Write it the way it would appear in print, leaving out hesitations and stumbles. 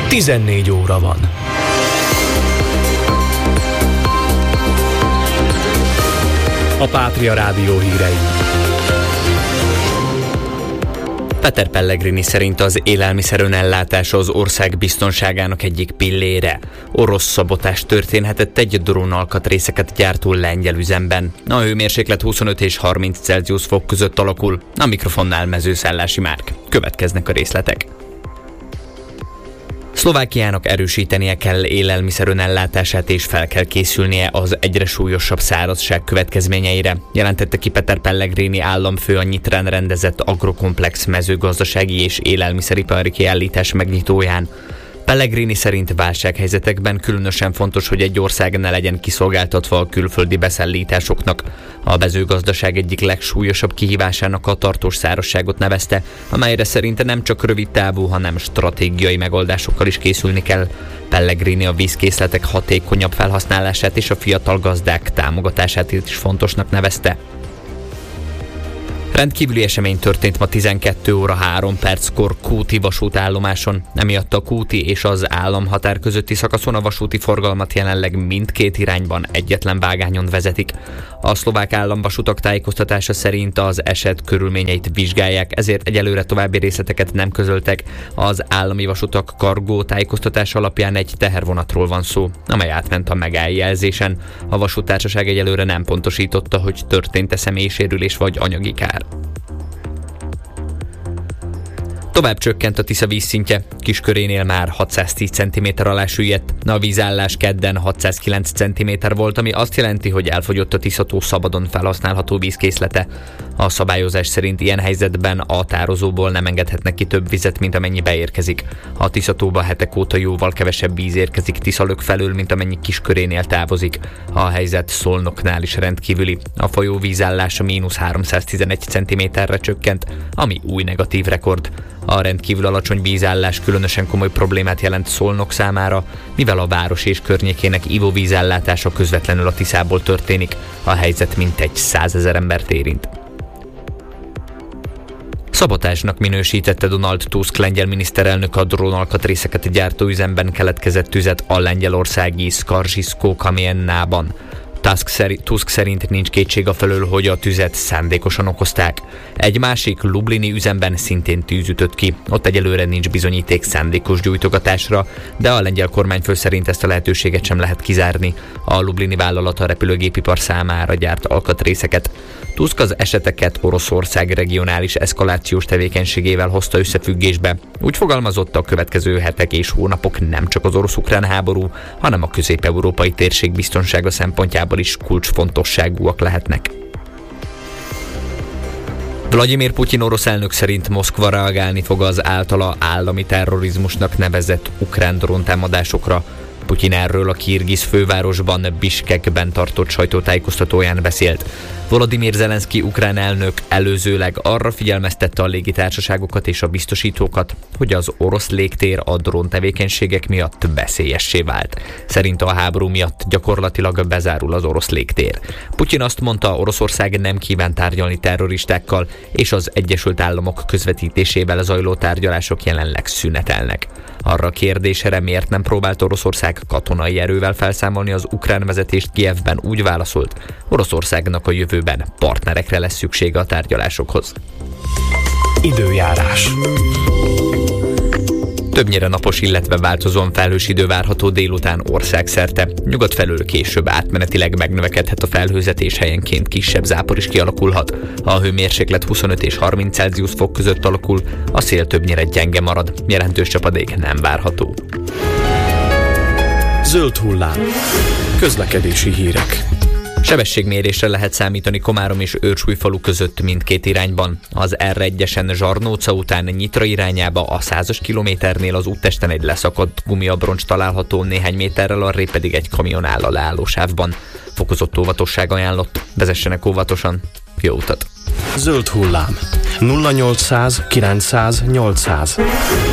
14 óra van. A Pátria Rádió hírei. Peter Pellegrini szerint az élelmiszerönellátás az ország biztonságának egyik pillére. Orosz szabotás történhetett egy drónalkatrészeket gyártó lengyel üzemben. A hőmérséklet 25 és 30 Celsius fok között alakul. A mikrofonnál Mezőszállási Márk. Következnek a részletek. Szlovákiának erősítenie kell élelmiszerönellátását és fel kell készülnie az egyre súlyosabb szárazság következményeire, jelentette ki Peter Pellegrini államfő a Nyitrán rendezett agrokomplex mezőgazdasági és élelmiszeripari kiállítás megnyitóján. Pellegrini szerint válsághelyzetekben különösen fontos, hogy egy ország ne legyen kiszolgáltatva a külföldi beszállításoknak. A mezőgazdaság egyik legsúlyosabb kihívásának a tartós szárazságot nevezte, amelyre szerinte nem csak rövid távú, hanem stratégiai megoldásokkal is készülni kell. Pellegrini a vízkészletek hatékonyabb felhasználását és a fiatal gazdák támogatását is fontosnak nevezte. Rendkívüli esemény történt ma 12 óra 3 perckor Kúti vasútállomáson. Emiatt a Kúti és az államhatár közötti szakaszon a vasúti forgalmat jelenleg mindkét irányban egyetlen vágányon vezetik. A szlovák államvasutak tájékoztatása szerint az eset körülményeit vizsgálják, ezért egyelőre további részleteket nem közöltek. Az állami vasutak kargó tájékoztatás alapján egy tehervonatról van szó, amely átment a megálljelzésen. A vasúttársaság egyelőre nem pontosította, hogy történt-e személysérülés vagy anyagi kár. Tovább csökkent a Tisza vízszintje, Kiskörénél már 610 cm alá süllyedt. A vízállás kedden 609 cm volt, ami azt jelenti, hogy elfogyott a Tisza-tó szabadon felhasználható vízkészlete. A szabályozás szerint ilyen helyzetben a tározóból nem engedhetnek ki több vizet, mint amennyi beérkezik. A Tisza-tóba hetek óta jóval kevesebb víz érkezik Tiszalök felől, mint amennyi Kiskörénél távozik. A helyzet Szolnoknál is rendkívüli. A folyó vízállása -311 cm-re csökkent, ami új negatív rekord. A rendkívül alacsony vízállás különösen komoly problémát jelent Szolnok számára, mivel a város és környékének ivóvízellátása közvetlenül a Tiszából történik. A helyzet mintegy 100 000 embert érint. Szabotásnak minősítette Donald Tusk lengyel miniszterelnök a drónalkatrészeket gyártó üzemben keletkezett tüzet a lengyelországi Skaržisko-Kamiennában. Tusk szerint nincs kétség afelől, hogy a tüzet szándékosan okozták. Egy másik lublini üzemben szintén tűz ütött ki. Ott egyelőre nincs bizonyíték szándékos gyújtogatásra, de a lengyel kormányfő szerint ezt a lehetőséget sem lehet kizárni. A lublini vállalat a repülőgépipar számára gyárt alkatrészeket. Tusk az eseteket Oroszország regionális eszkalációs tevékenységével hozta összefüggésbe. Úgy fogalmazott, a következő hetek és hónapok nem csak az orosz-ukrán háború, hanem a közép-európai térség biztonsága szempontjából is kulcsfontosságúak lehetnek. Vladimir Putyin orosz elnök szerint Moszkva reagálni fog az általa állami terrorizmusnak nevezett ukrán dróntámadásokra. Putyin erről a kirgiz fővárosban, Biskekben tartott sajtótájékoztatóján beszélt. Volodymyr Zelenszky ukrán elnök előzőleg arra figyelmeztette a légitársaságokat és a biztosítókat, hogy az orosz légtér a dróntevékenységek miatt veszélyessé vált. Szerinte a háború miatt gyakorlatilag bezárul az orosz légtér. Putyin azt mondta, Oroszország nem kíván tárgyalni terroristákkal, és az Egyesült Államok közvetítésével zajló tárgyalások jelenleg szünetelnek. Arra a kérdésre, miért nem próbált Oroszország katonai erővel felszámolni az ukrán vezetést Kijevben, úgy válaszolt, Oroszországnak a jövőben partnerekre lesz szüksége a tárgyalásokhoz. Időjárás. Többnyire napos, illetve változóan felhős idő várható délután országszerte. Nyugat felől később átmenetileg megnövekedhet a felhőzet, és helyenként kisebb zápor is kialakulhat. A hőmérséklet 25 és 30 Celsius fok között alakul, a szél többnyire gyenge marad, jelentős csapadék nem várható. Zöld hullám. Közlekedési hírek. Sebességmérésre lehet számítani Komárom és Őrsúlyfalu között mindkét irányban. Az R1-esen Zsarnóca után Nyitra irányába a 100-as kilométernél az úttesten egy leszakadt gumiabroncs található, néhány méterrel arrébb pedig egy kamion áll a leállósávban. Fokozott óvatosság ajánlott, vezessenek óvatosan, jó utat! Zöld hullám. 0800 900 800